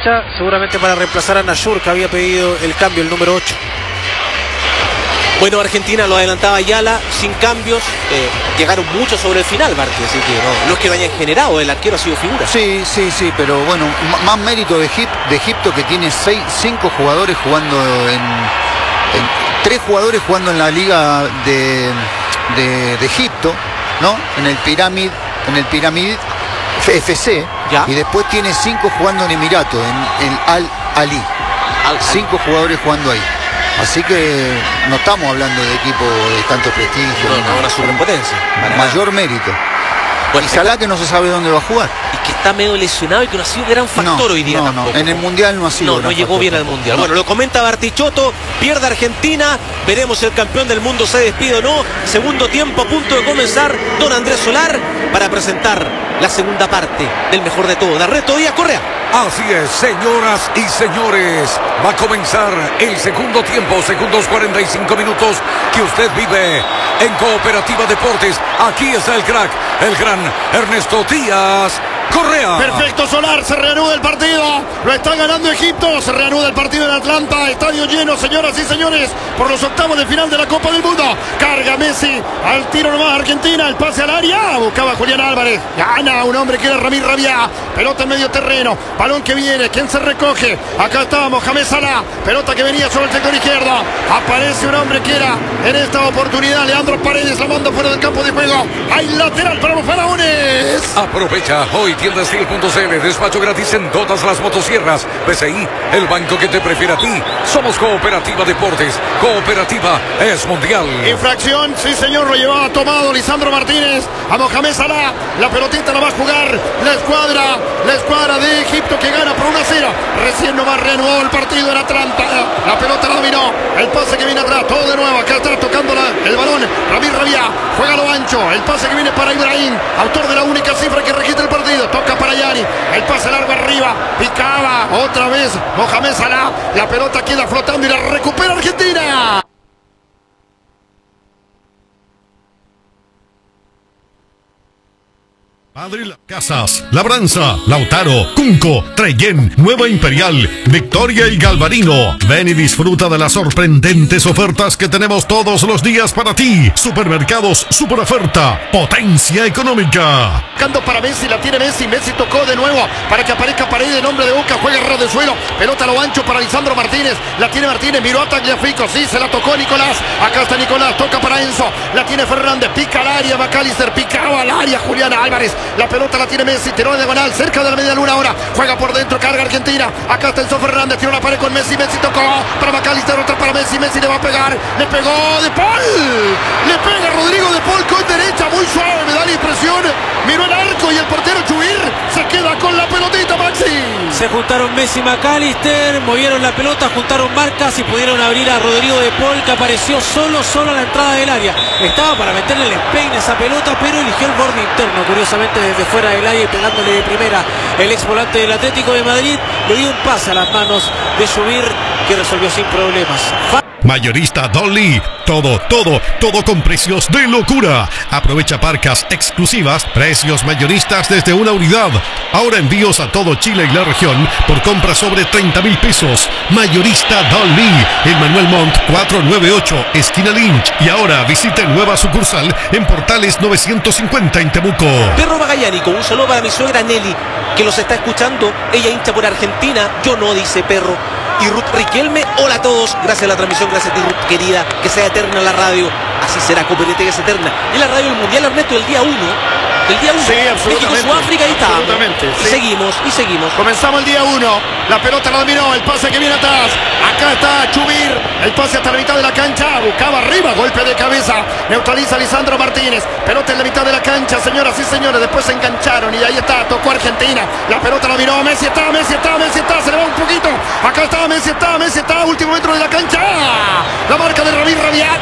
cancha, seguramente para reemplazar a Nashur, que había pedido el cambio, el número 8. Bueno, Argentina lo adelantaba Ayala, sin cambios, llegaron mucho sobre el final, Martí, así que no es que lo hayan generado, el arquero ha sido figura. Sí, pero bueno, más mérito de Egipto, que tiene 5 jugadores jugando en 3 jugadores jugando en la liga de Egipto, ¿no? En el Pirámid FC, ¿ya? Y después tiene 5 jugando en Emirato, en el Al-Ali. 5 jugadores jugando ahí. Así que no estamos hablando de equipo de tanto prestigio. No, una superpotencia. Mayor mérito. Bueno, y Salah, que no se sabe dónde va a jugar. Y que está medio lesionado y que no ha sido gran factor hoy día tampoco. No, en el Mundial no ha sido. No llegó bien al Mundial. No. Bueno, lo comenta Bartichotto, pierde Argentina, veremos si el campeón del mundo se despide o no. Segundo tiempo a punto de comenzar, don Andrés Solar, para presentar la segunda parte del mejor de todo. Darreto Díaz Correa. Así es, señoras y señores, va a comenzar el segundo tiempo, segundos 45 minutos que usted vive en Cooperativa Deportes. Aquí está el crack, el gran Ernesto Díaz Correa. Perfecto, Solar, se reanuda el partido, lo está ganando Egipto, se reanuda el partido en Atlanta, estadio lleno, señoras y señores, por los octavos de final de la Copa del Mundo. Carga Messi, al tiro nomás Argentina, el pase al área, buscaba Julián Álvarez, gana un hombre que era Ramín Rabiá, pelota en medio terreno, balón que viene, ¿quién se recoge? Acá está Mohamed Salah, pelota que venía sobre el sector izquierdo, aparece un hombre que era en esta oportunidad Leandro Paredes, la manda fuera del campo de juego, hay lateral para los faraones. Aprovecha hoy tiendastil.cl, despacho gratis en todas las motosierras. PCI, el banco que te prefiere a ti. Somos Cooperativa Deportes. Cooperativa es mundial. Infracción, sí señor, lo llevaba tomado Lisandro Martínez a Mohamed Salah. La pelotita la va a jugar la escuadra de Egipto, que gana por 1-0. Recién nomás reanudó el partido en Atlanta. La pelota la dominó, el pase que viene atrás, todo de nuevo. Acá está tocando el balón Ramín Rabiá, juega lo ancho, el pase que viene para Ibrahim, autor de la única cifra que registra el partido. Toca para Yani, el pase largo arriba, picaba otra vez Mohamed Salah, la pelota queda flotando y la recupera Argentina. Madrid, Casas, Labranza, Lautaro, Cunco, Trellén, Nueva Imperial, Victoria y Galvarino. Ven y disfruta de las sorprendentes ofertas que tenemos todos los días para ti. Supermercados Super Oferta, potencia económica. Buscando para Messi, la tiene Messi, Messi tocó de nuevo para que aparezca Paredes, nombre de Boca, juega ras de suelo, pelota a lo ancho para Lisandro Martínez, la tiene Martínez, miró a Tagliafico, sí, se la tocó Nicolás, acá está Nicolás, toca para Enzo, la tiene Fernández, pica al área, McAllister, picaba al área, Julián Álvarez, la pelota la tiene Messi, tiró de diagonal, cerca de la media luna ahora, juega por dentro, carga Argentina, acá está Enzo Fernández, tiró la pared con Messi, Messi tocó para McAllister, otra para Messi, Messi le va a pegar, le pegó De Paul, le pega Rodrigo De Paul con derecha, muy suave, me da la impresión, miró el arco y el portero Chuir se queda con la pelotita, Maxi. Se juntaron Messi y McAllister, movieron la pelota, juntaron marcas y pudieron abrir a Rodrigo De Paul, que apareció solo a la entrada del área. Estaba para meterle el empeine a esa pelota, pero eligió el borde interno, curiosamente desde fuera del área y pegándole de primera. El ex volante del Atlético de Madrid le dio un pase a las manos de Subir, que resolvió sin problemas. Mayorista Dolly, todo con precios de locura. Aprovecha parcas exclusivas, precios mayoristas desde una unidad. Ahora envíos a todo Chile y la región por compra sobre 30.000 pesos. Mayorista Dolly, en Manuel Montt 498, esquina Lynch. Y ahora visite nueva sucursal en Portales 950 en Temuco. Perro Magallánico, un saludo para mi suegra Nelly, que los está escuchando. Ella hincha por Argentina, yo no, dice Perro. Y Ruth Riquelme, hola a todos, gracias a la transmisión, gracias a ti Ruth, querida, que sea eterna la radio, así será, Cooperativa, que es eterna. Y la radio del Mundial, Ernesto, el día 1. El día 1, sí, absolutamente. México, Sudáfrica, ahí está. Absolutamente, y sí. seguimos. Comenzamos el día 1. La pelota la dominó, el pase que viene atrás. Acá está Chubir, el pase hasta la mitad de la cancha. Buscaba arriba, golpe de cabeza. Neutraliza a Lisandro Martínez. Pelota en la mitad de la cancha, señoras y señores. Después se engancharon y ahí está, tocó Argentina. La pelota la dominó, Messi está. Se le va un poquito. Acá está, Messi está. Último metro de la cancha. La marca de Ramín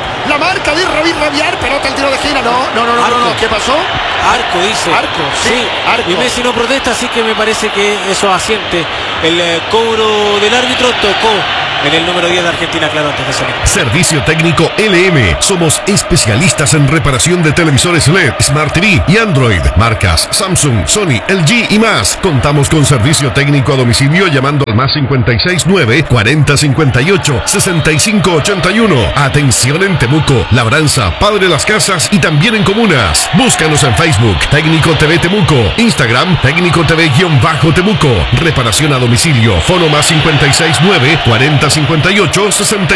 Rabiar. Pelota al tiro de esquina. No. ¿Qué pasó? Arco, dice. Arco, sí, arco. Y Messi no protesta, así que me parece que eso asiente. El cobro del árbitro tocó en el número 10 de Argentina, claro, antes de salir. Servicio técnico LM. Somos especialistas en reparación de televisores LED, Smart TV y Android. Marcas Samsung, Sony, LG y más. Contamos con servicio técnico a domicilio llamando al más 569 40 58 65 81. Atención en Temuco, Labranza, Padre Las Casas y también en comunas. Búscanos en Facebook, Técnico TV Temuco, Instagram, Técnico TV-Temuco. Reparación a domicilio, fono más 569 40 58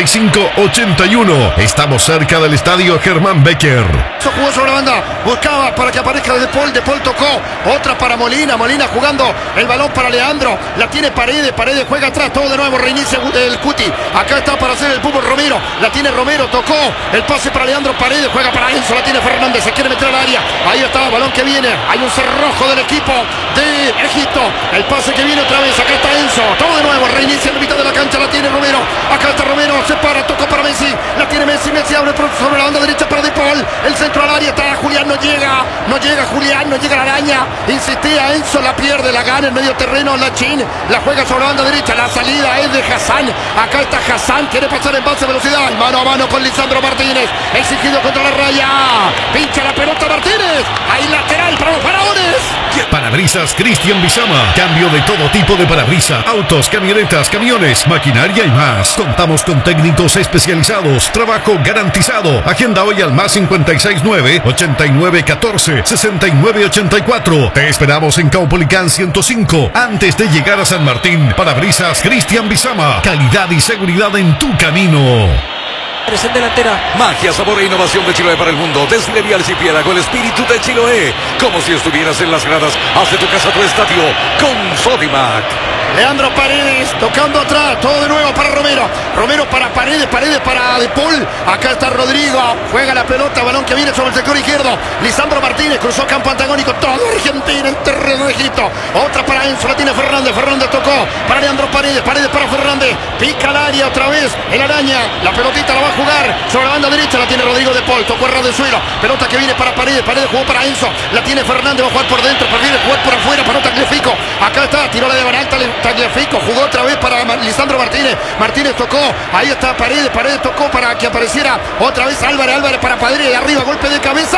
65 81. Estamos cerca del estadio Germán Becker. Jugó sobre la banda, buscaba para que aparezca De Paul tocó, otra para Molina jugando el balón para Leandro, la tiene Paredes juega atrás, todo de nuevo, reinicia el Cuti, acá está para hacer el Pulpo Romero, la tiene Romero, tocó, el pase para Leandro Paredes, juega para Enzo, la tiene Fernández, se quiere meter al área, ahí está, balón que viene, hay un cerrojo del equipo de Egipto, el pase que viene otra vez, acá está Enzo, todo de nuevo, reinicia en la mitad de la cancha, la tiene Romero, acá está Romero, se para, tocó para Messi, la tiene Messi abre sobre la banda derecha para De Paul, el centro al área, está Julián, no llega Julián, no llega la araña, insistía Enzo, la pierde, la gana en medio terreno, la Chin, la juega sobre la banda derecha, la salida es de Hassan, acá está Hassan, quiere pasar en base de velocidad, mano a mano con Lisandro Martínez, exigido contra la raya, pincha la pelota Martínez, ahí lateral para los faraones. Parabrisas Cristian Bizama. Cambio de todo tipo de parabrisas, autos, camionetas, camiones, maquinaria y más. Contamos con técnicos especializados, trabajo garantizado. Agenda hoy al más 569 89 14 69 84. Te esperamos en Caupolicán 105 antes de llegar a San Martín. Parabrisas Cristian Bizama. Calidad y seguridad en tu camino. Presente delantera. Magia, sabor e innovación de Chiloé para el mundo. Destilería Archipiélago, el espíritu de Chiloé. Como si estuvieras en las gradas. Haz de tu casa tu estadio con Sodimac. Leandro Paredes tocando atrás, todo de nuevo para Romero para Paredes para De Paul, acá está Rodrigo, juega la pelota, balón que viene sobre el sector izquierdo, Lisandro Martínez cruzó campo antagónico, todo Argentina en terreno de Egipto, otra para Enzo, la tiene Fernández tocó para Leandro Paredes para Fernández, pica al área otra vez, el araña, la pelotita la va a jugar sobre la banda derecha, la tiene Rodrigo De Paul, tocó a ras del suelo, pelota que viene para Paredes jugó para Enzo, la tiene Fernández, va a jugar por dentro, prefiere jugar por afuera para Tagliafico, acá está, tiró la de Banalta, Tagliafico, jugó otra vez para Lisandro Martínez tocó, ahí está Paredes tocó para que apareciera otra vez Álvarez para Paredes, arriba, golpe de cabeza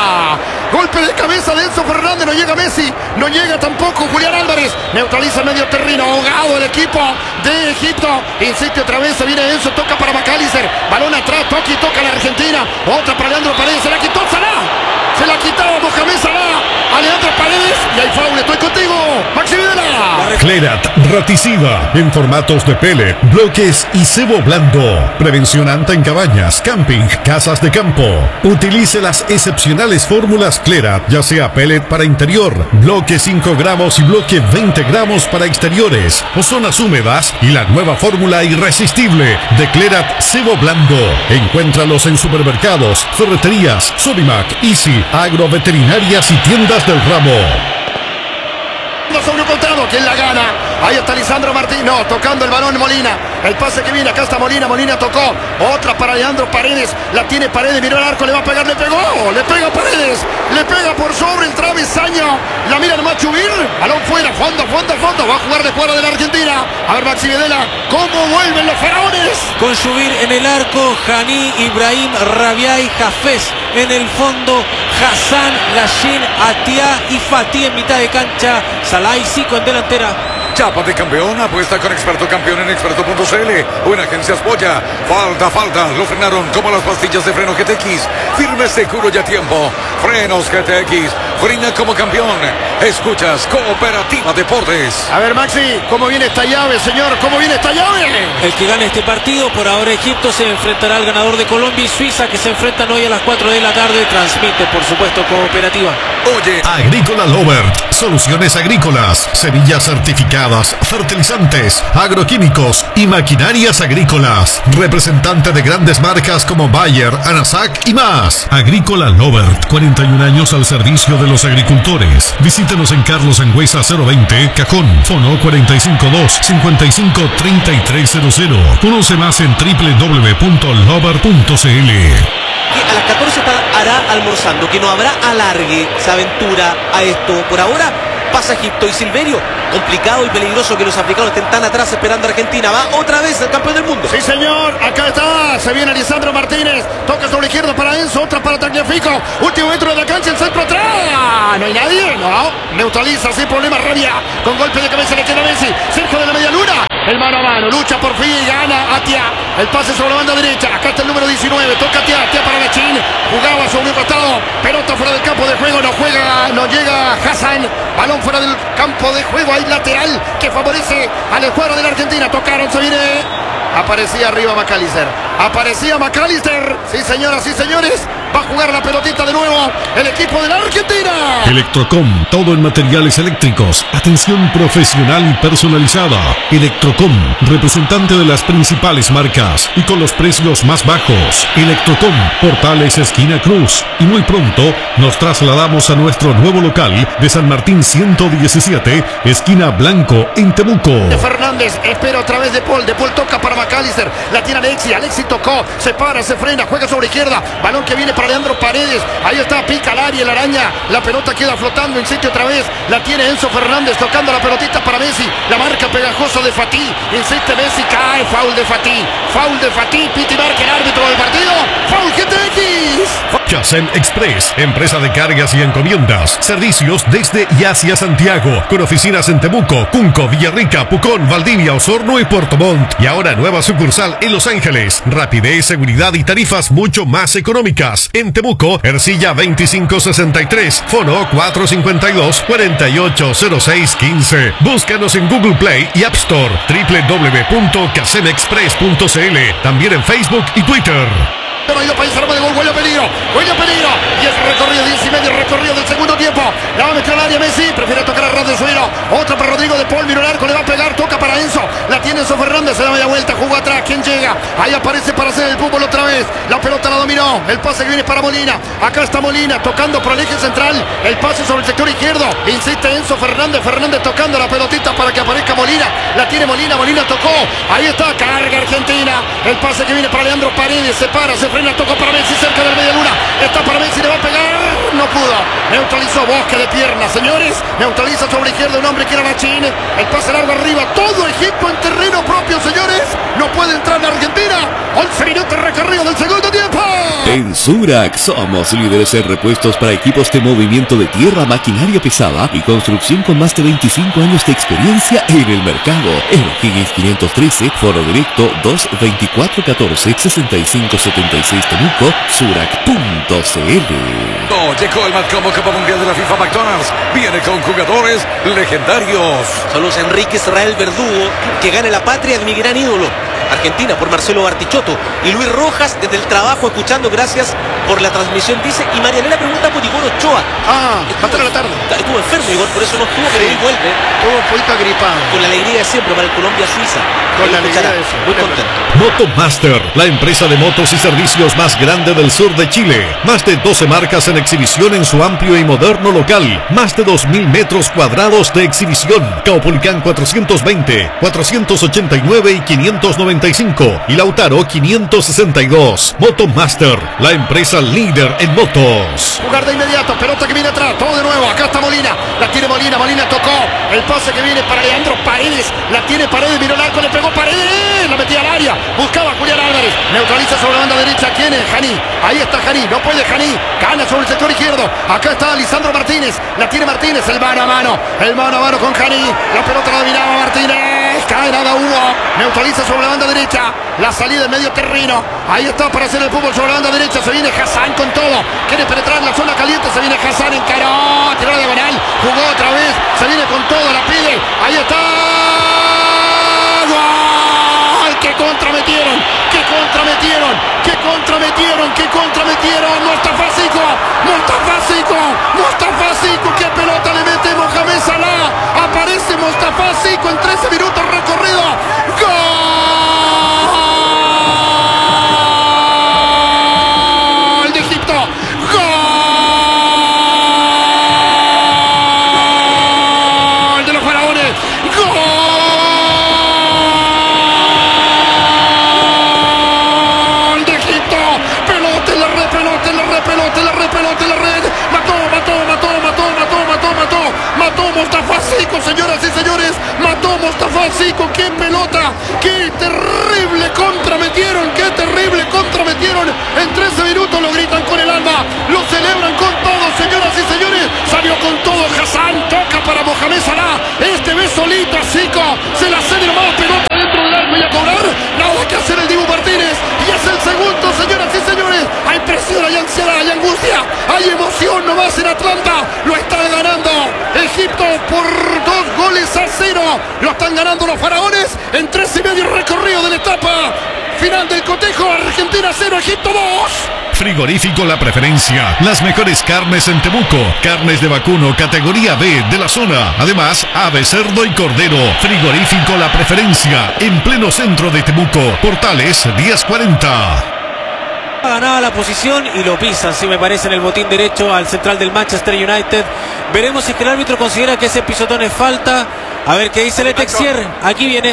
de Enzo Fernández, no llega Messi, no llega tampoco Julián Álvarez, neutraliza medio terreno, ahogado el equipo de Egipto, insiste otra vez, se viene Enzo, toca para McAllister, balón atrás, toca la Argentina, otra para Leandro Paredes, se la quitó Salah, se la quitaba Mohamed Salah a Leandro Paredes, y hay foul, estoy contigo, Maxi Videla. Clerat Raticida en formatos de pellet, bloques y cebo blando. Prevención anta en cabañas, camping, casas de campo. Utilice las excepcionales fórmulas Clerat, ya sea pellet para interior, bloque 5 gramos y bloque 20 gramos para exteriores o zonas húmedas, y la nueva fórmula irresistible de Clerat cebo blando. Encuéntralos en supermercados, ferreterías, Sodimac, Easy, agroveterinarias y tiendas del ramo. Sobre un contado, ¿quién la gana? Ahí está Lisandro Martínez, no, tocando el balón Molina, el pase que viene, acá está Molina tocó, otra para Leandro Paredes, la tiene Paredes, miró el arco, le va a pegar, le pega Paredes, le pega por sobre el travesaño, la mira nomás Chubir, balón fuera, fondo, va a jugar de fuera de la Argentina, a ver Maxi Videla, ¿cómo vuelven los faraones? Con Chubir en el arco, Janí, Ibrahim, Rabiay, Jafés en el fondo, Hassan, Lachin, Atia y Fatih en mitad de cancha, Salah y Zico en delantera. Chapa de campeón, apuesta con Experto Campeón en experto.cl o en Agencias Boya. Falta, lo frenaron como las pastillas de freno GTX. Firme, seguro y a tiempo. Frenos GTX, frena como campeón. Escuchas Cooperativa Deportes. A ver Maxi, ¿cómo viene esta llave, señor? ¿Cómo viene esta llave? El que gane este partido, por ahora Egipto se enfrentará al ganador de Colombia y Suiza, que se enfrentan hoy a las 4 de la tarde. Transmite, por supuesto, Cooperativa. Oye, Agrícola Lovert, soluciones agrícolas, semillas certificadas, fertilizantes, agroquímicos y maquinarias agrícolas. Representante de grandes marcas como Bayer, Anasac y más. Agrícola Lovert, 41 años al servicio de los agricultores. Visítenos en Carlos Angüesa 020, Cajón, fono 452-553300. Conoce más en www.lovert.cl. Que a las 14 estará almorzando, que no habrá alargue, se aventura a esto. Por ahora, pasa Egipto y Silverio. Complicado y peligroso que los africanos estén tan atrás esperando a Argentina. Va otra vez el campeón del mundo. Sí, señor, acá está, se viene Lisandro Martínez, toca sobre izquierda para Enzo, otra para Tagliafico, último metro de la cancha, el centro atrás, no hay nadie, no, neutraliza sin problema Rabia, con golpe de cabeza le queda Messi, cerca de la media luna, el mano a mano, lucha por fin y gana Atia, el pase sobre la banda derecha, acá está el número 19, toca Atia para Lachín, jugaba sobre un costado, pelota fuera del campo de juego, no juega, no llega Hassan, balón fuera del campo de juego, hay lateral que favorece al escuadro de la Argentina, tocaron, se viene, aparecía arriba McAllister, sí señoras y señores, va a jugar la pelotita de nuevo el equipo de la Argentina. Electrocom, todo en materiales eléctricos, atención profesional y personalizada. Electrocom, representante de las principales marcas y con los precios más bajos. Electrocom, Portales esquina Cruz, y muy pronto nos trasladamos a nuestro nuevo local de San Martín 117, esquina Blanco, en Temuco. Fernández espera otra vez de Paul toca para McAllister, la tiene Alexi tocó, se para, se frena, juega sobre izquierda, balón que viene para Leandro Paredes, ahí está, pica al área, la araña, la pelota queda flotando en sitio otra vez, la tiene Enzo Fernández tocando la pelotita para Messi, la marca pegajosa de Fatih, insiste Messi, cae, foul de Fatih, piti marca el árbitro del partido, foul GTX. Kasem Express, empresa de cargas y encomiendas, servicios desde y hacia Santiago, con oficinas en Temuco, Cunco, Villarrica, Pucón, Valdivia, Osorno y Puerto Montt, y ahora nueva sucursal en Los Ángeles, rapidez, seguridad y tarifas mucho más económicas. En Temuco, Ercilla 2563, fono 452-480615. Búscanos en Google Play y App Store, www.casemexpress.cl, también en Facebook y Twitter. No ha ido país arma de gol, huele peligro, y es recorrido 10 y medio, recorrido del segundo tiempo, la va a meter al área Messi, prefiere tocar a ras del suelo, otra para Rodrigo de Paul, miró el arco, le va a pegar, toca para Enzo, la tiene Enzo Fernández, se da media vuelta, jugó atrás, ¿quién llega? Ahí aparece para hacer el fútbol otra vez, la pelota la dominó, el pase que viene para Molina, acá está Molina, tocando por el eje central, el pase sobre el sector izquierdo, insiste Enzo Fernández tocando la pelotita para que aparezca Molina, la tiene Molina tocó, ahí está, carga Argentina, el pase que viene para Leandro Paredes, se para, se frena, tocó para Messi cerca de la media luna, está para Messi, le va a pegar, no pudo, neutralizó, bosque de piernas, señores, neutraliza sobre izquierda un hombre que era Machín, el pase largo arriba, todo Egipto en terreno propio, señores, no puede entrar la Argentina, 11 minutos recorrido del segundo tiempo. En Surac somos líderes en repuestos para equipos de movimiento de tierra, maquinaria pesada y construcción con más de 25 años de experiencia en el mercado. En Higgins 513, foro directo 224-14-6576 Temuco, Surac.cl. No, llegó el Matcombo Copa Mundial de la FIFA. McDonald's viene con jugadores legendarios. Saludos a Enrique Israel Verdugo, que gane la patria de mi gran ídolo, Argentina, por Marcelo Bartichotto. Y Luis Rojas, desde el trabajo, escuchando, gracias por la transmisión, dice. Y Marianela pregunta por Igor Ochoa. Va a estar a la tarde. Estuvo enfermo Igor, por eso no estuvo, pero hoy vuelve. Estuvo un poquito agripado. Con la alegría de siempre para el Colombia-Suiza. Con la alegría de siempre. Muy contento. Motomaster, la empresa de motos y servicios más grande del sur de Chile. Más de 12 marcas en exhibición en su amplio y moderno local. Más de 2.000 metros cuadrados de exhibición. Caupolicán 420, 489 y 595. Y Lautaro 562. Motomaster, la empresa líder en motos. Jugar de inmediato, pelota que viene atrás, todo de nuevo, acá está Molina, la tiene Molina tocó, el pase que viene para Leandro Paredes, la tiene Paredes, miró el arco, le pegó Paredes, la metía al área, buscaba a Julián Álvarez, neutraliza sobre la banda derecha, ¿quién es? Janí, ahí está Janí, no puede Janí, gana sobre el sector izquierdo, acá está Lisandro Martínez, la tiene Martínez, el mano a mano con Janí, la pelota la dominaba Martínez, cae nada hubo, neutraliza sobre la banda derecha, la salida en medio terreno, ahí está para hacer el fútbol sobre la banda derecha, se viene Hassan con todo, quiere penetrar en la zona caliente, se viene Hassan, encaró, tiró la diagonal, jugó otra vez, se viene con todo, la pide, ahí está, ¡gol! ¡Qué contrametieron! Mostafa Sico, qué pelota le mete Mohamed Salah, aparece Mostafa Sico en 13 minutos recorrido, ¡gol de Egipto! ¡Gol de los faraones! ¡Gol de Egipto! Pelota en la pelota. ¡Qué terrible contrametieron! ¡Qué terrible contrametieron! En 13 minutos lo gritan con el alma, lo celebran con todo, señoras y señores. Salió con todo Hassan, toca para Mohamed Salah. Este ve solito a Zico, se la cede nomás, pelota dentro del arco y a cobrar. Nada que hacer el Dibu Martínez. Y es el segundo, señoras y señores. Hay presión, hay ansiedad, hay angustia, hay emoción nomás en Atlanta. Lo están ganando Egipto por 2-0. Lo están ganando los faraones en 3,5 recorrido de la etapa final del cotejo. Argentina 0, Egipto 2. Frigorífico La Preferencia. Las mejores carnes en Temuco. Carnes de vacuno categoría B de la zona. Además, ave, cerdo y cordero. Frigorífico La Preferencia. En pleno centro de Temuco. Portales 1040. Ganaba la posición y lo pisan, sí me parece, en el botín derecho al central del Manchester United. Veremos si es que el árbitro considera que ese pisotón es falta. A ver qué dice el Texier. Aquí viene.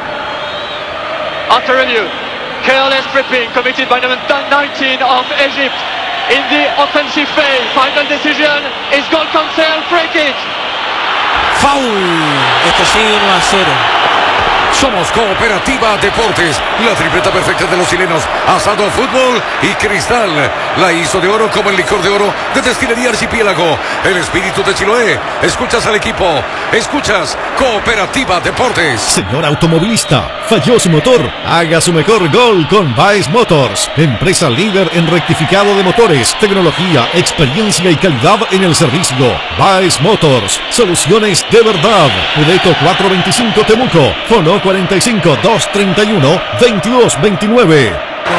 After review, careless tripping committed by number 19 of Egypt in the offensive phase. Final decision is goal cancel, free kick. Foul. Esto sigue 1-0. Somos Cooperativa Deportes, la tripleta perfecta de los chilenos. Asado Fútbol y Cristal. La hizo de oro como el licor de oro de Destilería Archipiélago. El espíritu de Chiloé. Escuchas al equipo. Escuchas Cooperativa Deportes. Señor automovilista, falló su motor. Haga su mejor gol con Baez Motors. Empresa líder en rectificado de motores. Tecnología, experiencia y calidad en el servicio. Baez Motors. Soluciones de verdad. Udeco 425 Temuco. Fono 45-231-2229.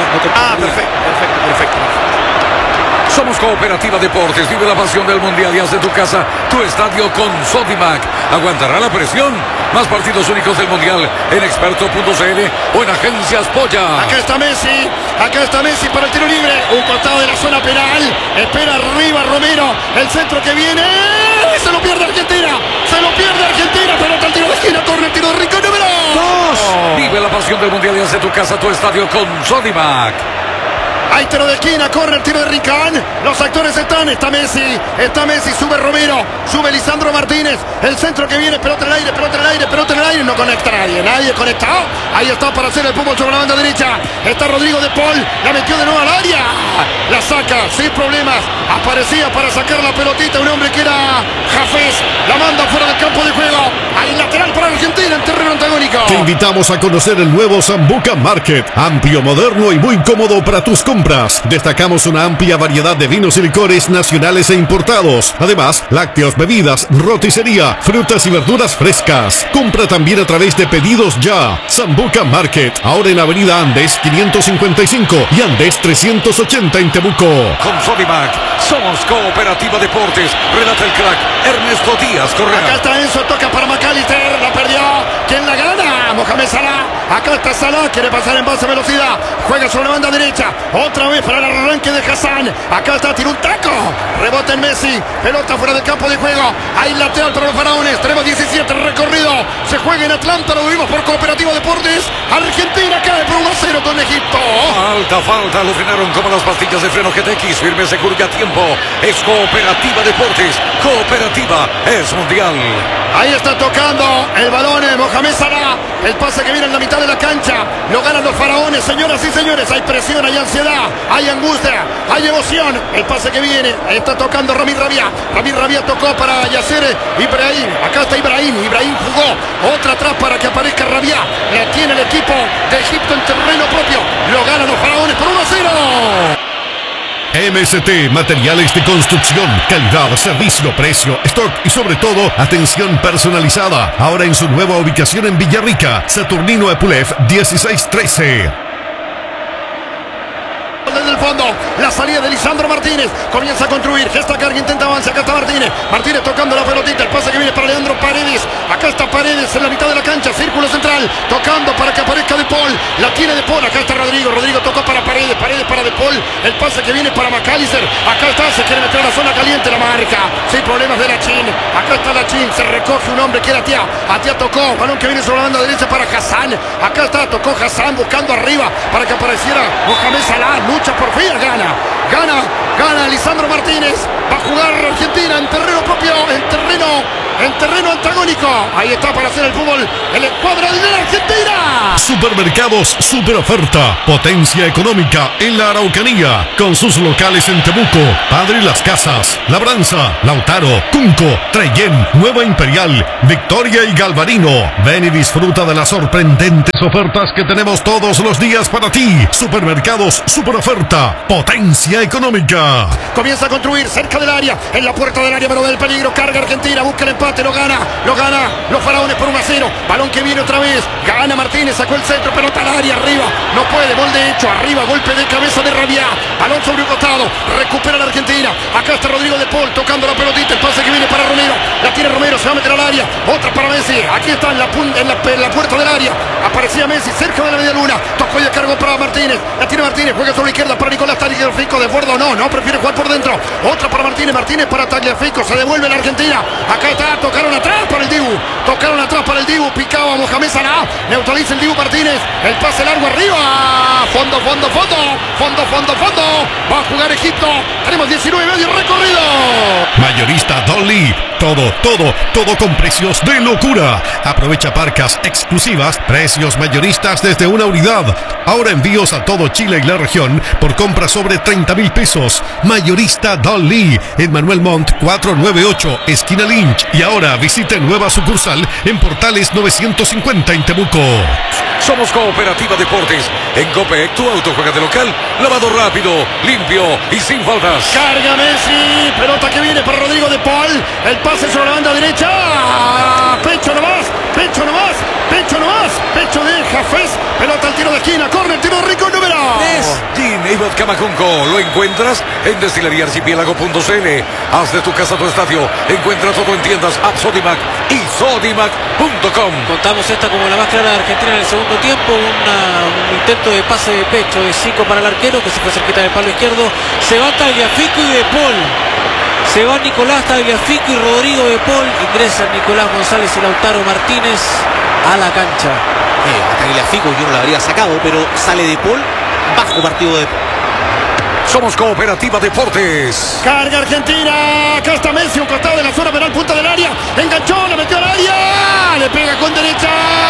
Perfecto. Somos Cooperativa Deportes. Vive la pasión del Mundial y haz de tu casa tu estadio con Sodimac. ¿Aguantará la presión? Más partidos únicos del Mundial en experto.cl o en Agencias Polla. Acá está Messi para el tiro libre. Un costado de la zona penal. Espera arriba Romero. El centro que viene. Se lo pierde Argentina. Pelota al tiro de esquina. Corre el tiro de Rico número 2. Vive la pasión del Mundial y haz de tu casa tu estadio con Sodimac. Hay tiro de esquina, corre el tiro de Ricán. Los actores están, está Messi, sube Romero, sube Lisandro Martínez. El centro que viene, pelota en el aire, no conecta nadie conectado. Ahí está para hacer el fútbol sobre la banda derecha. Está Rodrigo de Paul, la metió de nuevo al área. La saca sin problemas. Aparecía para sacar la pelotita un hombre que era Jafés. La manda fuera del campo de juego. Hay lateral para Argentina en terreno antagónico. Te invitamos a conocer el nuevo Sambuca Market. Amplio, moderno y muy cómodo para tus compras. Destacamos una amplia variedad de vinos y licores nacionales e importados. Además, lácteos, bebidas, roticería, frutas y verduras frescas. Compra también a través de Pedidos Ya. Sambuca Market, ahora en Avenida Andes 555 y Andes 380 en Temuco. Con Sodimac, somos Cooperativa Deportes. Relata el crack Ernesto Díaz Correa. Acá está Enzo, toca para McAllister, la perdió. ¿Quién la gana? Mohamed Salah. Acá está Salah, quiere pasar en base a velocidad. Juega sobre la banda derecha. Otra vez para el arranque de Hassan. Acá está, tira un taco. Rebota en Messi. Pelota fuera del campo de juego. Hay lateral para los faraones. Tenemos 17 recorrido. Se juega en Atlanta. Lo vimos por Cooperativa Deportes. Argentina cae por 1-0 con Egipto. Falta. Lo frenaron como las pastillas de freno GTX. Firme, seguro y a tiempo. Es Cooperativa Deportes. Cooperativa es mundial. Ahí está tocando el balón Mohamed Salah. El pase que viene en la mitad de la cancha. Lo ganan los faraones, señoras y señores. Hay presión, hay ansiedad, hay angustia, hay emoción. El pase que viene. Ahí está tocando Ramín Rabia. Ramín Rabia tocó para Yasser Ibrahim. Acá está Ibrahim. Ibrahim jugó. Otra atrás para que aparezca Rabia. La tiene el equipo de Egipto en terreno propio. Lo ganan los faraones por 1-0. MST, materiales de construcción, calidad, servicio, precio, stock y sobre todo, atención personalizada. Ahora en su nueva ubicación en Villarrica, Saturnino Epulev 1613. Desde el fondo, la salida de Lisandro Martínez. Comienza a construir. Gesta carga, intenta avanzar. Acá está Martínez. Martínez tocando la pelotita. El pase que viene para Leandro Paredes. Acá está Paredes en la mitad de la cancha. Círculo central. Tocando para que aparezca De Paul. La tiene De Paul. Acá está Rodrigo. Rodrigo tocó para Paredes. Paredes para De Paul. El pase que viene para McAllister. Acá está. Se quiere meter a la zona caliente. La marca. Sin problemas de Lachin. Acá está Lachin. Se recoge un hombre que era Atia. Atia tocó. Balón que viene sobre la banda derecha para Hassan. Acá está. Tocó Hassan buscando arriba para que apareciera Mohamed Salah. Lucha por Sofía, gana Lisandro Martínez. Va a jugar Argentina en terreno propio, en terreno antagónico. Ahí está para hacer el fútbol el escuadra de la Argentina. Supermercados Super Oferta, potencia económica en la Araucanía, con sus locales en Temuco, Padre Las Casas, Labranza, Lautaro, Cunco, Trellén, Nueva Imperial, Victoria y Galvarino. Ven y disfruta de las sorprendentes ofertas que tenemos todos los días para ti. Supermercados Super Oferta, potencia económica. Comienza a construir cerca del área, en la puerta del área, pero del peligro. Carga Argentina, busca el empate, lo gana los faraones por 1-0. Balón que viene otra vez, gana Martínez, sacó el centro, pelota al área, arriba, no puede, gol de hecho, arriba, golpe de cabeza de Rabiá, balón sobre un costado, recupera la Argentina. Acá está Rodrigo de Paul tocando la pelotita, el pase que viene para Romero, la tiene Romero, se va a meter al área, otra para Messi, aquí está en la puerta del área, aparecía Messi cerca de la media luna, tocó y cargó para Martínez, la tiene Martínez, juega sobre la izquierda para Nicolás Tagliafico, de bordo no, prefiere jugar por dentro, otra para Martínez para Tagliafico, se devuelve la Argentina, acá está, tocaron atrás para el Dibu, picaba Mohamed Salah, neutraliza el Dibu Martínez, el pase largo arriba, fondo, va a jugar Egipto, tenemos 19 medio recorrido. Mayorista Dolly, todo con precios de locura. Aprovecha parcas exclusivas, precios mayoristas desde una unidad. Ahora envíos a todo Chile y la región por compra sobre 30,000 pesos. Mayorista Dolly en Manuel Montt 498, esquina Lynch. Y ahora visite nueva sucursal en Portales 950 en Temuco. Somos Cooperativa Deportes. En Copec tu auto juega de local. Lavado rápido, limpio y sin faltas. Carga Messi. Pelota que viene para Rodrigo de Paul. El pase sobre la banda derecha. Pecho nomás. Pecho de Jafés. Pelota al tiro de esquina. Corre el tiro de Rico número. Gin Ibot Camacunco. Lo encuentras en destileriaarchipiélago.cl. Haz de tu casa tu estadio. Encuentra todo en tiendas App Sodimac y Sodimac.com. Contamos esta como la más clara de Argentina en el segundo tiempo. Un intento de pase de pecho de Zico para el arquero que se fue cerquita del palo izquierdo. Se va Tagliafico y De Paul. Se va Nicolás Tagliafico y Rodrigo De Paul. Ingresan Nicolás González y Lautaro Martínez a la cancha. A Tagliafico yo no la habría sacado, pero sale De Paul, bajo partido de... Somos Cooperativa Deportes. Carga Argentina. Acá está Messi, un costado de la zona penal, punta del área. Enganchó, la metió al área. Le pega con derecha.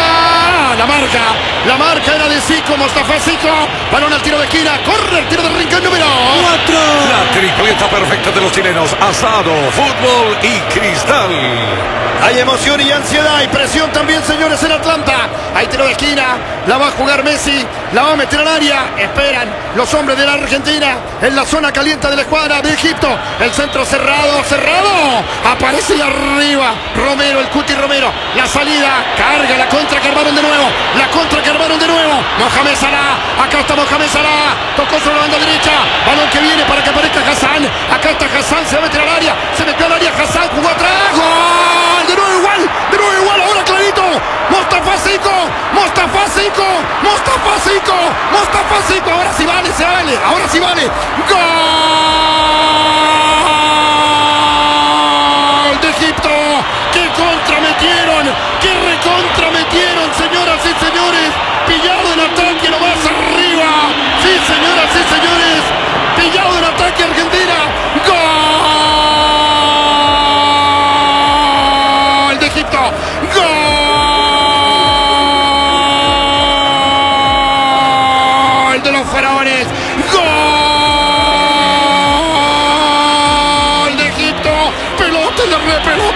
La marca era de Zico, Mostafa Zico. Balón al tiro de esquina. Corre el tiro de Rincón número 4. La tripleta perfecta de los chilenos. Asado, fútbol y cristal. Hay emoción y ansiedad y presión también, señores, en Atlanta. Hay tiro de esquina. La va a jugar Messi. La va a meter al área. Esperan los hombres de la Argentina en la zona caliente de la escuadra de Egipto. El centro cerrado. Aparece ahí arriba Romero, el Cuti Romero. La salida. Carga la contra que armaron de nuevo. Mohamed Salah. Acá está Mohamed Salah. Tocó sobre la banda derecha. Balón que viene para que aparezca Hassan. Acá está Hassan. Se va a meter al área. Se metió al área Hassan. Jugó atrás. ¡Gol! De nuevo igual. Ahora clarito. Mostafa Zico. Ahora sí vale. ¡Gol de Egipto! ¡Qué recontrametieron, señoras y señores! Pillado en ataque, lo más arriba. Sí, señoras y señores. Pillado en ataque Argentina. ¡Gol de Egipto! ¡Gol de los faraones! ¡Gol de Egipto! Pelota en la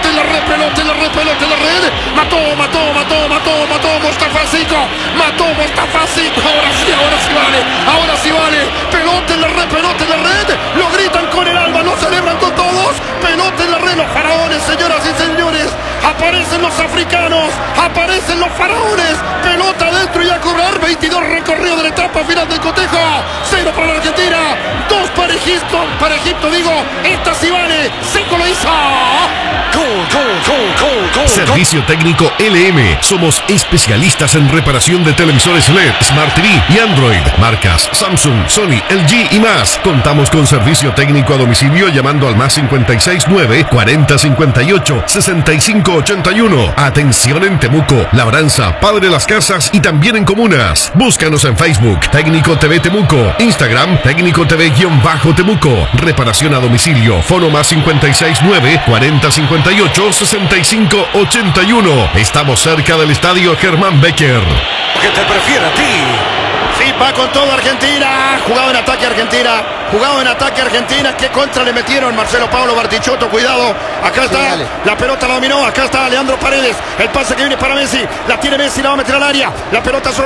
red. Mató Mostafa Zico. Ahora sí vale. Pelota en la red. Lo gritan con el alma, lo celebran con todos. Pelota en la red. Los faraones, señoras y señores. Aparecen los africanos. Aparecen los faraones. Pelota adentro y a correr. 22 recorrido de la etapa final del cotejo. 0 para la Argentina. 2 para Egipto. Egipto, digo, esta sí vale. 5 lo hizo. Gol. Servicio técnico LM. Somos especialistas en reparación de televisores LED, Smart TV y Android. Marcas Samsung, Sony, LG y más. Contamos con servicio técnico a domicilio llamando al más 569 40 58 65 81. Atención en Temuco, Labranza, Padre Las Casas y también en comunas. Búscanos en Facebook, Técnico TV Temuco, Instagram, Técnico TV-Temuco. Reparación a domicilio, fono más 569 40 58 65 81. Estamos cerca del estadio Germán Becker. Que te prefiere a ti. Sí, va con todo Argentina. Jugado en ataque Argentina. ¿Qué contra le metieron? Marcelo Paolo Bartichotto, cuidado. Acá está, la pelota la dominó. Acá está Leandro Paredes. El pase que viene para Messi. La tiene Messi, la va a meter al área. La pelota sobre